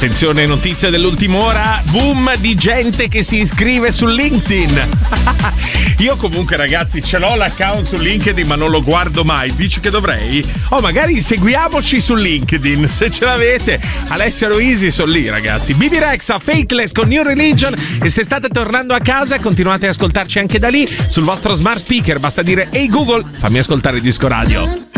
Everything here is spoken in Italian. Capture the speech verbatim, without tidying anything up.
Attenzione, notizia dell'ultima ora, boom di gente che si iscrive su LinkedIn. Io comunque ragazzi ce l'ho l'account su LinkedIn ma non lo guardo mai. Dici che dovrei? Oh, magari seguiamoci su LinkedIn se ce l'avete. Alessia Luisi sono lì ragazzi. Bibi Rexha, Faithless con New Religion. E se state tornando a casa continuate ad ascoltarci anche da lì sul vostro smart speaker. Basta dire ehi Google, fammi ascoltare il Disco Radio.